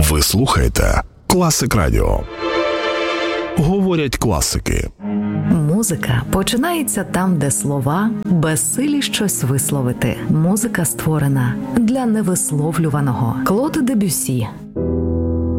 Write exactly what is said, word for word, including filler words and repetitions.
Ви слухаєте Класик Радіо. Говорять класики. Музика починається там, де слова безсилі щось висловити. Музика створена для невисловлюваного. Клод Дебюссі.